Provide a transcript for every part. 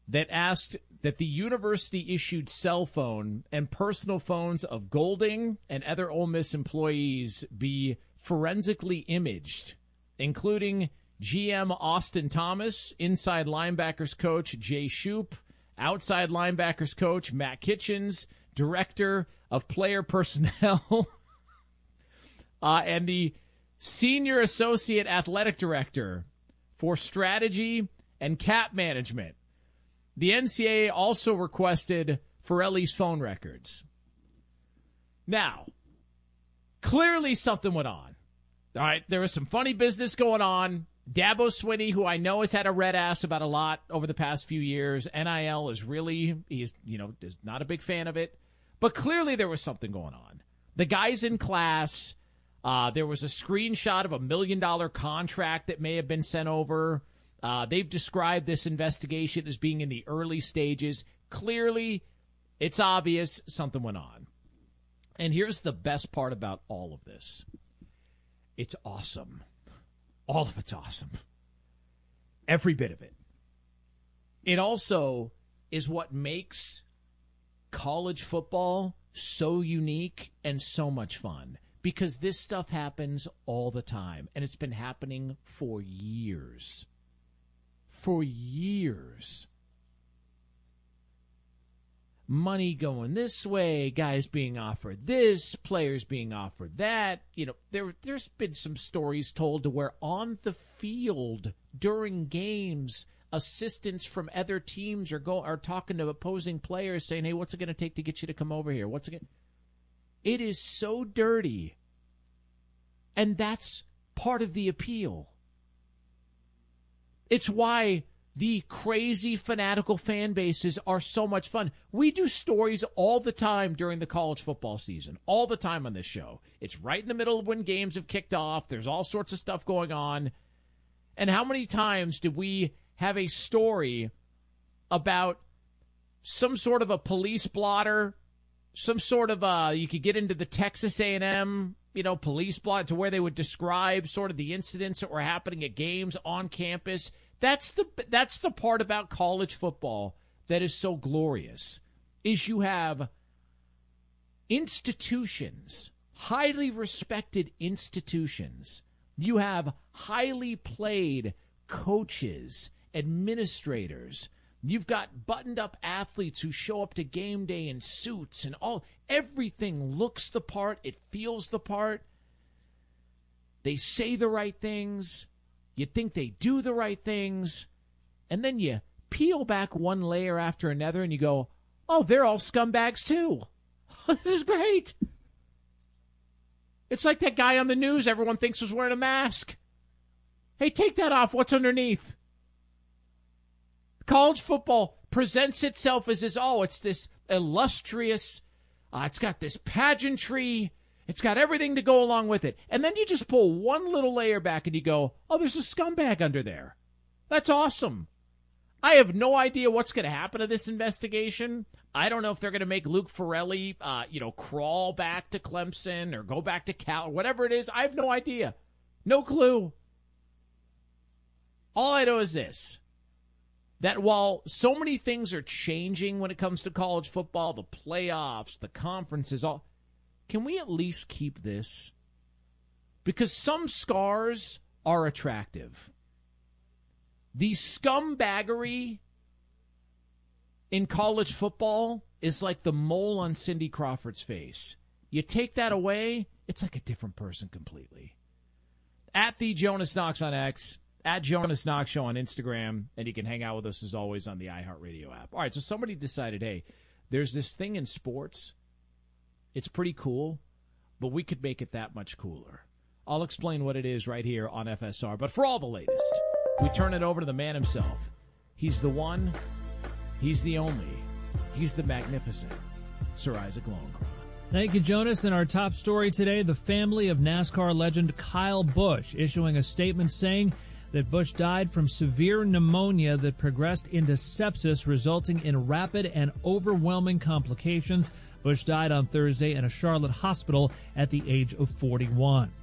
that asked that the university-issued cell phone and personal phones of Golding and other Ole Miss employees be forensically imaged, including GM Austin Thomas, inside linebackers coach Jay Shoup, outside linebackers coach Matt Kitchens, director of player personnel, and the senior associate athletic director for strategy and cap management. The NCAA also requested Forelli's phone records. Now, clearly something went on. All right, there was some funny business going on. Dabo Swinney, who I know has had a red ass about a lot over the past few years. NIL is is not a big fan of it. But clearly there was something going on. The guy's in class. There was a screenshot of $1 million contract that may have been sent over. They've described this investigation as being in the early stages. Clearly, it's obvious something went on. And here's the best part about all of this. It's awesome. All of it's awesome. Every bit of it. It also is what makes college football so unique and so much fun. Because this stuff happens all the time. And it's been happening for years. For years. Money going this way, guys being offered this, players being offered that. There's been some stories told to where on the field during games, assistants from other teams are talking to opposing players saying, "Hey, what's it going to take to get you to come over here? It is so dirty. And that's part of the appeal. It's why the crazy fanatical fan bases are so much fun. We do stories all the time during the college football season, all the time on this show. It's right in the middle of when games have kicked off. There's all sorts of stuff going on. And how many times did we have a story about some sort of a police blotter, some sort of you could get into the Texas A&M, police blotter, to where they would describe sort of the incidents that were happening at games on campus. That's the part about college football that is so glorious, is you have institutions, highly respected institutions. You have highly played coaches, administrators. You've got buttoned-up athletes who show up to game day in suits and all. Everything looks the part. It feels the part. They say the right things. You think they do the right things. And then you peel back one layer after another and you go, oh, they're all scumbags too. This is great. It's like that guy on the news everyone thinks was wearing a mask. Hey, take that off. What's underneath? College football presents itself as it's this illustrious, it's got this pageantry, it's got everything to go along with it. And then you just pull one little layer back and you go, oh, there's a scumbag under there. That's awesome. I have no idea what's going to happen to this investigation. I don't know if they're going to make Luke Forelli, crawl back to Clemson or go back to Cal or whatever it is. I have no idea. No clue. All I know is this. That while so many things are changing when it comes to college football, the playoffs, the conferences, can we at least keep this? Because some scars are attractive. The scumbaggery in college football is like the mole on Cindy Crawford's face. You take that away, it's like a different person completely. At the Jonas Knox on X. At Jonas Knox Show on Instagram, and you can hang out with us as always on the iHeartRadio app. All right, so somebody decided, hey, there's this thing in sports. It's pretty cool, but we could make it that much cooler. I'll explain what it is right here on FSR. But for all the latest, we turn it over to the man himself. He's the one, he's the only, he's the magnificent Sir Isaac Lowenkron. Thank you, Jonas. And our top story today, the family of NASCAR legend Kyle Busch issuing a statement saying that Busch died from severe pneumonia that progressed into sepsis, resulting in rapid and overwhelming complications. Busch died on Thursday in a Charlotte hospital at the age of 41.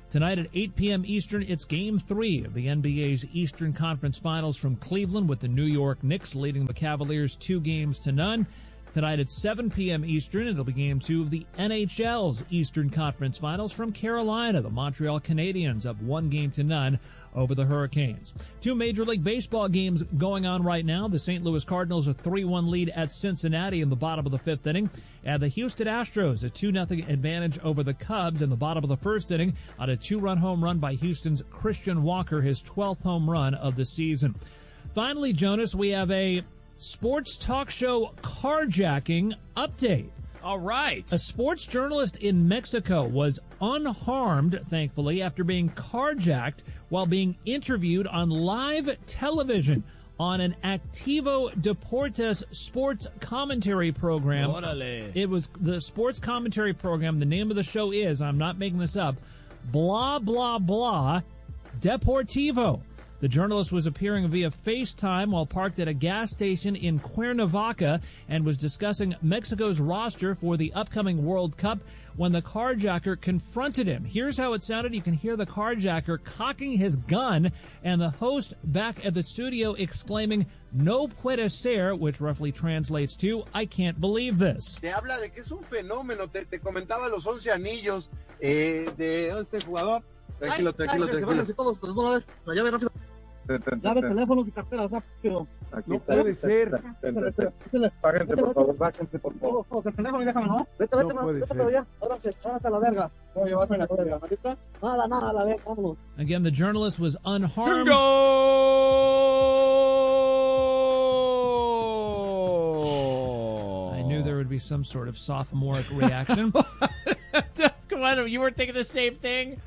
Tonight at 8 p.m. Eastern, it's Game 3 of the NBA's Eastern Conference Finals from Cleveland, with the New York Knicks leading the Cavaliers 2-0. Tonight at 7 p.m. Eastern, it'll be Game 2 of the NHL's Eastern Conference Finals from Carolina. The Montreal Canadiens up 1-0 over the Hurricanes. 2 Major League Baseball games going on right now. The St. Louis Cardinals a 3-1 lead at Cincinnati in the bottom of the 5th inning. And the Houston Astros a 2-0 advantage over the Cubs in the bottom of the 1st inning on a 2-run home run by Houston's Christian Walker, his 12th home run of the season. Finally, Jonas, we have a sports talk show carjacking update. All right. A sports journalist in Mexico was unharmed, thankfully, after being carjacked while being interviewed on live television on an Activo Deportes sports commentary program. Orale. It was the sports commentary program. The name of the show is, I'm not making this up, Blah, Blah, Blah Deportivo. The journalist was appearing via FaceTime while parked at a gas station in Cuernavaca and was discussing Mexico's roster for the upcoming World Cup when the carjacker confronted him. Here's how it sounded. You can hear the carjacker cocking his gun and the host back at the studio exclaiming, "No puede ser," which roughly translates to, "I can't believe this." Te habla de que es un fenómeno. Te comentaba los 11 anillos de este jugador. Tranquilo. Váyanse todos de una vez. La llave rápido. Llave, teléfonos y carteras rápido. No puede ser. Bájense, por favor, por favor. El teléfono y déjame, ¿no? Vete para allá. Váyanse a la verga. No, llevarme la verga. Nada, a la verga, vámonos. Again, the journalist was unharmed. I knew there would be some sort of sophomoric reaction. Come on, you weren't thinking the same thing?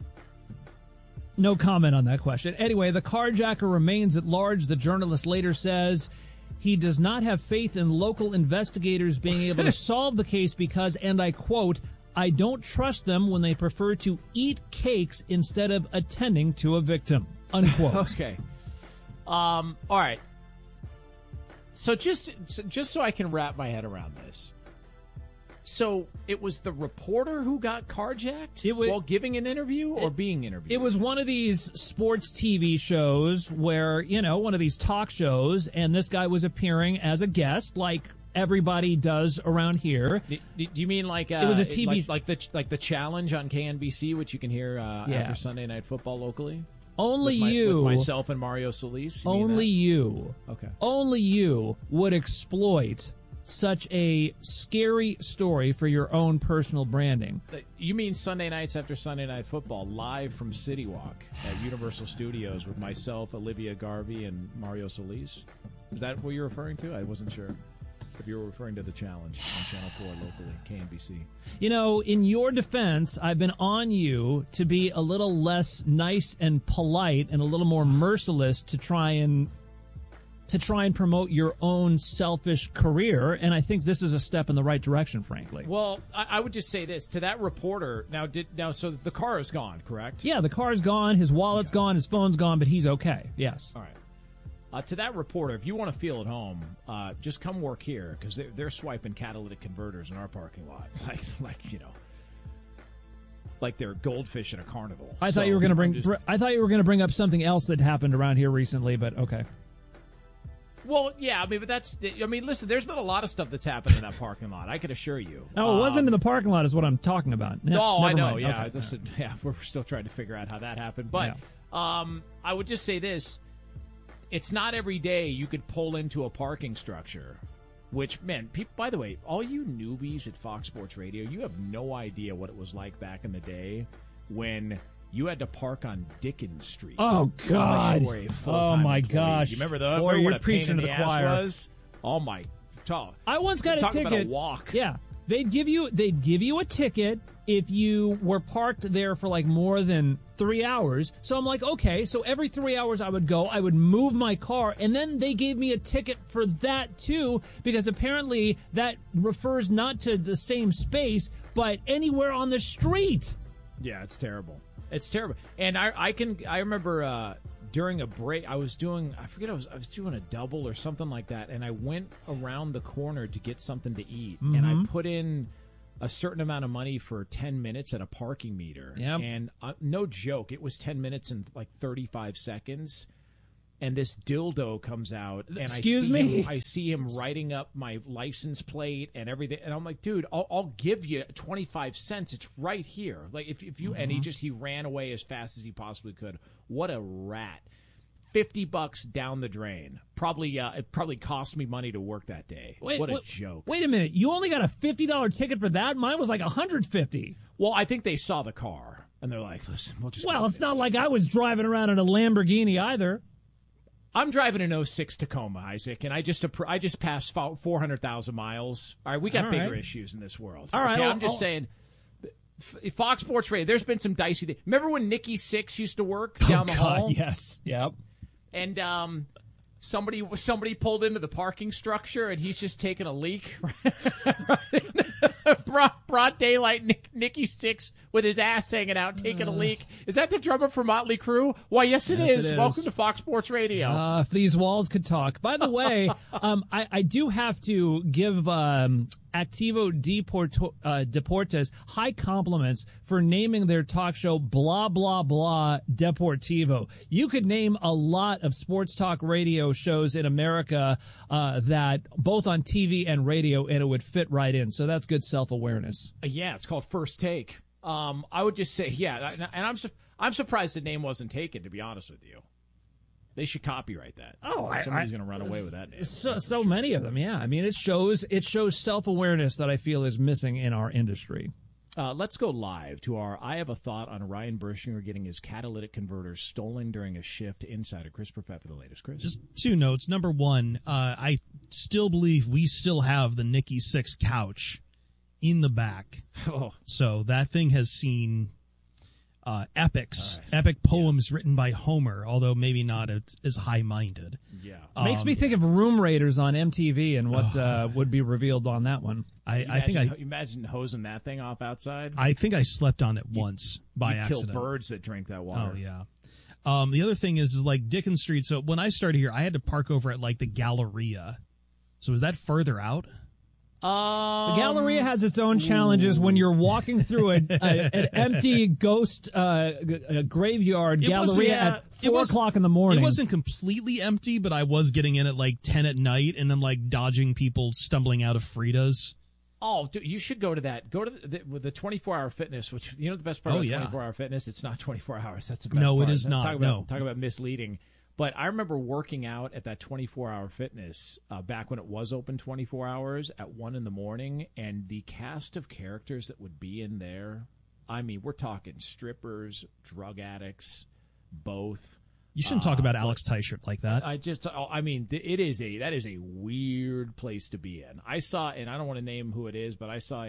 No comment on that question. Anyway, the carjacker remains at large. The journalist later says he does not have faith in local investigators being able to solve the case because, and I quote, "I don't trust them when they prefer to eat cakes instead of attending to a victim," unquote. Okay. All right. So just so I can wrap my head around this. So it was the reporter who got carjacked while giving an interview or being interviewed? It was one of these sports TV shows where, one of these talk shows, and this guy was appearing as a guest like everybody does around here. Do you mean like it was a TV like the Challenge on KNBC, which you can hear after Sunday Night Football locally? Only with myself and Mario Solis? Only you. Okay. Only you would exploit such a scary story for your own personal branding. You mean Sunday nights after Sunday Night Football, live from City Walk at Universal Studios with myself, Olivia Garvey, and Mario Solis? Is that what you're referring to? I wasn't sure if you were referring to the Challenge on Channel 4 locally, KNBC. In your defense, I've been on you to be a little less nice and polite and a little more merciless to try and promote your own selfish career, and I think this is a step in the right direction, frankly. Well, I would just say this to that reporter. So the car is gone, correct? Yeah, the car's gone, his wallet's gone, his phone's gone, but he's okay. Yes. All right. To that reporter, if you want to feel at home, just come work here because they're swiping catalytic converters in our parking lot, like they're goldfish in a carnival. I thought you were going to bring up something else that happened around here recently, but okay. Well, yeah, listen, there's been a lot of stuff that's happened in that parking lot, I can assure you. No, it wasn't in the parking lot is what I'm talking about. No, I know, mind. yeah. Okay. We're still trying to figure out how that happened. But I would just say this. It's not every day you could pull into a parking structure, which, man, by the way, all you newbies at Fox Sports Radio, you have no idea what it was like back in the day when you had to park on Dickens Street. Oh, God. Oh, my gosh. You remember that? Boy, you're preaching to the choir. Oh, my. I once got a ticket. About a walk. Yeah. They'd give you a ticket if you were parked there for like more than 3 hours. So I'm like, okay, so every 3 hours I would move my car, and then they gave me a ticket for that too, because apparently that refers not to the same space, but anywhere on the street. Yeah, it's terrible. It's terrible. And I remember during a break, I was doing a double or something like that, and I went around the corner to get something to eat, and I put in a certain amount of money for 10 minutes at a parking meter. Yep. And no joke, it was 10 minutes and like 35 seconds. And this dildo comes out, and I see him writing up my license plate and everything, and I'm like, dude, I'll give you 25 cents. It's right here. Like if you, and he ran away as fast as he possibly could. What a rat! $50 down the drain. It probably cost me money to work that day. What a joke! Wait a minute, you only got a $50 ticket for that? Mine was like $150. Well, I think they saw the car and they're like, listen, we'll just. Well, it's not like I was driving around in a Lamborghini either. I'm driving an 06 Tacoma, Isaac, and I just passed 400,000 miles. All right, we got bigger issues in this world. All right, okay, I'm just saying. Fox Sports Radio, there's been some dicey things. Remember when Nikki Sixx used to work down the hall? Yes. Yep. And somebody pulled into the parking structure, and he's just taking a leak. Broad daylight, Nikki Sixx with his ass hanging out, taking a leak. Is that the drummer for Motley Crue? Why, yes, it is. Welcome to Fox Sports Radio. If these walls could talk. By the way, I do have to give Activo Deportes high compliments for naming their talk show Blah, Blah, Blah Deportivo. You could name a lot of sports talk radio shows in America that both on TV and radio, and it would fit right in. So that's good self-awareness. Yeah, it's called First Take. I would just say, yeah, and I'm surprised the name wasn't taken, to be honest with you. They should copyright that. Oh, somebody's going to run away with that name. So many of them, yeah. I mean, it shows self-awareness that I feel is missing in our industry. Let's go live to our I Have a Thought on Ryan Bershinger getting his catalytic converter stolen during a shift. Insider Chris Perfett for the latest. Chris? Just two notes. Number one, I still believe we still have the Nikki Sixx couch in the back. Oh. So that thing has seen epic poems written by Homer, although maybe not as high-minded. Yeah. Makes me think of Room Raiders on MTV and what would be revealed on that one. Imagine hosing that thing off outside. I think I slept on it once by accident. Kill birds that drink that water. Oh, yeah. The other thing is like Dickens Street. So when I started here, I had to park over at like the Galleria. So is that further out? The Galleria has its own challenges when you're walking through an empty ghost graveyard Galleria at 4 o'clock in the morning. It wasn't completely empty, but I was getting in at like 10 at night and then like dodging people stumbling out of Frida's. Oh, dude, you should go to that. Go to the 24-hour fitness, which, you know, the best part of 24-hour fitness, it's not 24 hours. That's the best part. No, it is not. Talk about misleading. But I remember working out at that 24-hour fitness back when it was open 24 hours at 1 in the morning, and the cast of characters that would be in there, I mean, we're talking strippers, drug addicts, both. You shouldn't talk about Alex Teichert like that. That is a weird place to be in. I saw, and I don't want to name who it is, but I saw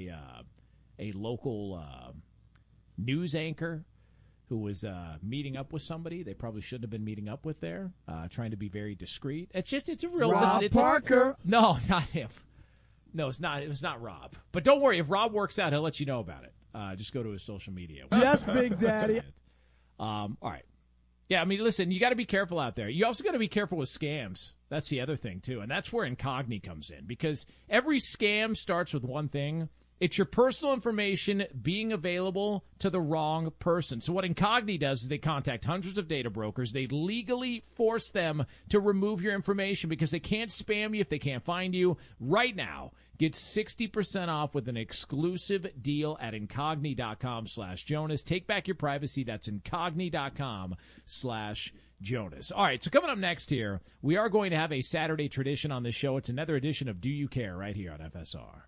a local news anchor who was meeting up with somebody they probably shouldn't have been meeting up with there, trying to be very discreet. It's a real... Rob Parker. No, not him. No, it's not. It was not Rob. But don't worry. If Rob works out, he'll let you know about it. Just go to his social media. Yes, Big Daddy. All right. Yeah, I mean, listen, you got to be careful out there. You also got to be careful with scams. That's the other thing, too. And that's where Incogni comes in, because every scam starts with one thing. It's your personal information being available to the wrong person. So what Incogni does is they contact hundreds of data brokers. They legally force them to remove your information because they can't spam you if they can't find you. Right now, get 60% off with an exclusive deal at Incogni.com/Jonas. Take back your privacy. That's Incogni.com/Jonas. All right, so coming up next here, we are going to have a Saturday tradition on this show. It's another edition of Do You Care right here on FSR.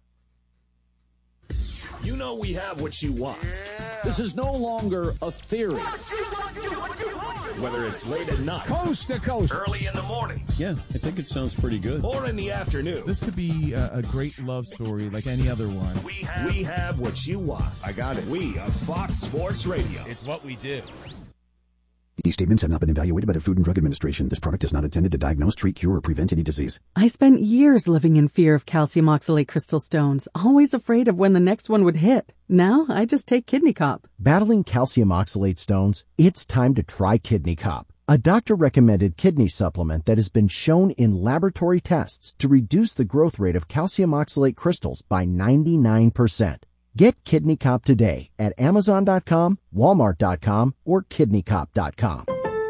You know we have what you want. This is no longer a theory. Whether it's late at night, Coast to coast, early in the mornings, Yeah, I think it sounds pretty good. or in the afternoon, This could be a great love story like any other one. we have what you want. I got it. We are Fox Sports Radio. It's what we do. These statements have not been evaluated by the Food and Drug Administration. This product is not intended to diagnose, treat, cure, or prevent any disease. I spent years living in fear of calcium oxalate crystal stones, always afraid of when the next one would hit. Now, I just take Kidney Cop. Battling calcium oxalate stones? It's time to try Kidney Cop. a doctor-recommended kidney supplement that has been shown in laboratory tests to reduce the growth rate of calcium oxalate crystals by 99%. Get Kidney Cop today at Amazon.com, Walmart.com, or KidneyCop.com.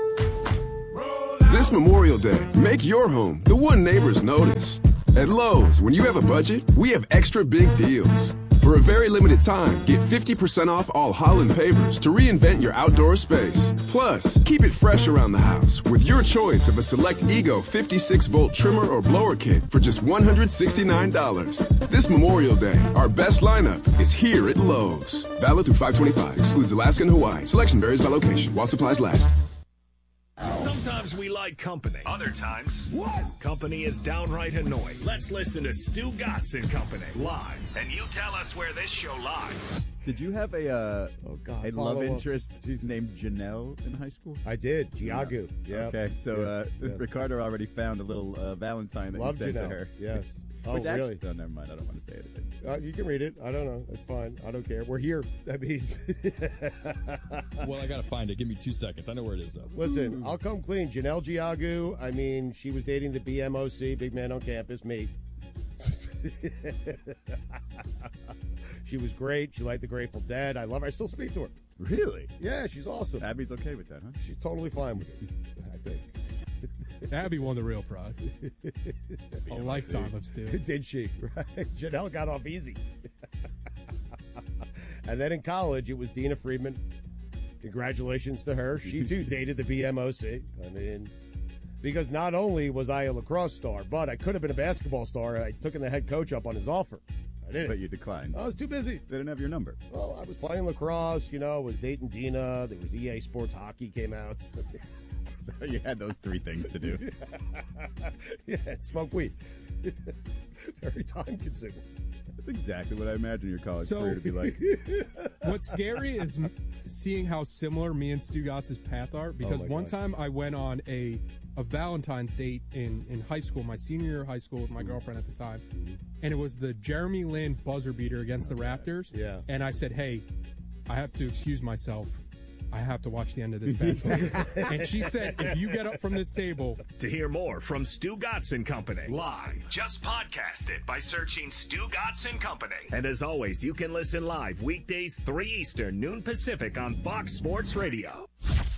This Memorial Day, make your home the one neighbors notice. At Lowe's, when you have a budget, we have extra big deals. For a very limited time, get 50% off all Holland pavers to reinvent your outdoor space. Plus, keep it fresh around the house with your choice of a select Ego 56-volt trimmer or blower kit for just $169. This Memorial Day, our best lineup is here at Lowe's. Valid through 5/25. Excludes Alaska and Hawaii. Selection varies by location while supplies last. Sometimes we like company. Other times, company is downright annoying. Let's listen to Stu Gatz and Company live, and you tell us where this show lies. Did you have a love interest named Janelle in high school? I did. Giagu. Yeah. Okay, so yes. Ricardo already found a little Valentine that Love you sent Janelle. to her. Yes. Oh, Which really? actually, never mind. I don't want to say anything. You can read it. I don't know. It's fine. I don't care. We're here. That means. Well, I got to find it. Give me 2 seconds. I know where it is, though. Listen, I'll come clean. Janelle Giagu, I mean, she was dating the BMOC, big man on campus, me. She was great. She liked the Grateful Dead. I love her. I still speak to her. Really? Yeah, she's awesome. Abby's okay with that, huh? She's totally fine with it, I think. Abby won the real prize. A lifetime of Stu. Did she? Right. Janelle got off easy. And then in college, it was Dina Friedman. Congratulations to her. She, too, dated the BMOC. I mean, because not only was I a lacrosse star, but I could have been a basketball star. I took the head coach up on his offer. I didn't. But you declined. I was too busy. They didn't have your number. Well, I was playing lacrosse, was dating Dina. There was EA Sports Hockey came out. So you had those three things to do. Yeah, smoke weed. Very time consuming. That's exactly what I imagine your college career to be like. What's scary is seeing how similar me and Stu Gatz's path are, because one time I went on a Valentine's date in high school, my senior year of high school with my girlfriend at the time, and it was the Jeremy Lin buzzer beater against the Raptors. Yeah. And I said, hey, I have to excuse myself. I have to watch the end of this basketball. And she said, if you get up from this table. To hear more from Stu Gatz and Company live, just podcast it by searching Stu Gatz and Company. And as always, you can listen live weekdays 3 Eastern, noon Pacific on Fox Sports Radio.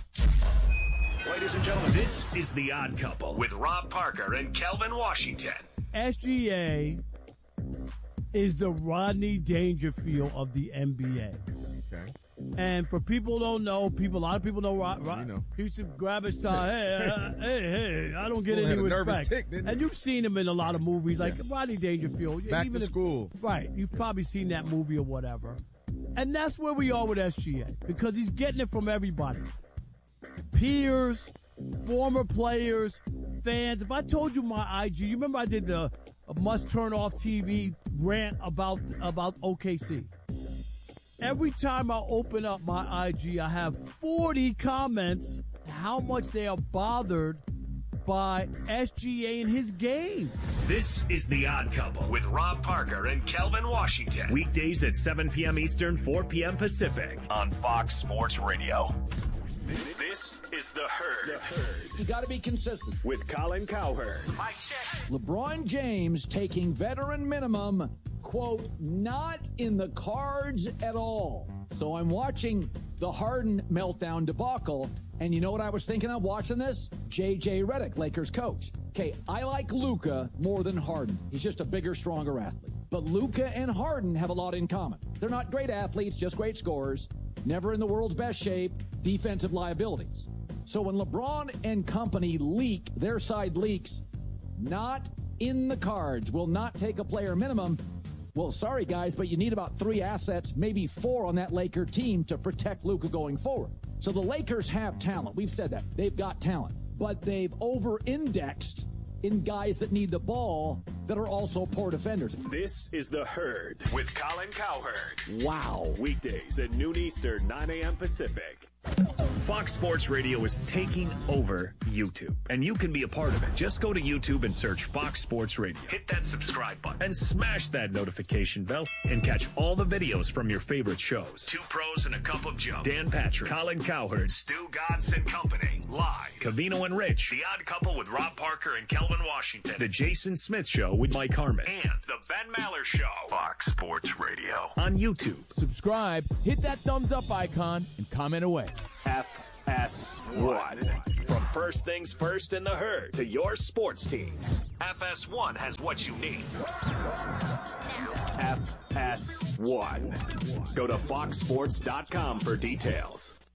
Ladies and gentlemen, this is The Odd Couple with Rob Parker and Kelvin Washington. SGA is the Rodney Dangerfield of the NBA. Okay. And for people who don't know, a lot of people know he used to grab his tie. Hey, I don't get any respect. And you've seen him in a lot of movies, like Rodney Dangerfield. Back to school. Right. You've probably seen that movie or whatever. And that's where we are with SGA, because he's getting it from everybody. Peers, former players, fans. If I told you my IG, you remember I did the must turn off TV rant about OKC. Every time I open up my IG, I have 40 comments how much they are bothered by SGA and his game. This is The Odd Couple with Rob Parker and Kelvin Washington. Weekdays at 7 p.m. Eastern, 4 p.m. Pacific on Fox Sports Radio. This is The Herd. You got to be consistent. With Colin Cowherd. Mike check. LeBron James taking veteran minimum, quote, not in the cards at all. So I'm watching the Harden meltdown debacle, and you know what I was thinking of watching this? J.J. Redick, Lakers coach. Okay, I like Luka more than Harden. He's just a bigger, stronger athlete. But Luka and Harden have a lot in common. They're not great athletes, just great scorers, never in the world's best shape, defensive liabilities. So when LeBron and company leak, their side leaks, not in the cards, will not take a player minimum. Well, sorry, guys, but you need about 3 assets, maybe 4 on that Laker team to protect Luka going forward. So the Lakers have talent. We've said that. They've got talent. But they've over-indexed in guys that need the ball that are also poor defenders. This is The Herd with Colin Cowherd. Wow. Weekdays at noon Eastern, 9 a.m. Pacific Fox Sports Radio is taking over YouTube, and you can be a part of it. Just go to YouTube and search Fox Sports Radio. Hit that subscribe button and smash that notification bell and catch all the videos from your favorite shows. Two Pros and a Cup of Joe. Dan Patrick, Colin Cowherd, Stu Gatz and Company. Live. Covino and Rich. The Odd Couple with Rob Parker and Kelvin Washington. The Jason Smith Show with Mike Harmon. And The Ben Maller Show. Fox Sports Radio. On YouTube. Subscribe, hit that thumbs up icon, and comment away. FS1. From first things first in the herd to your sports teams. FS1 has what you need. FS1. Go to foxsports.com for details.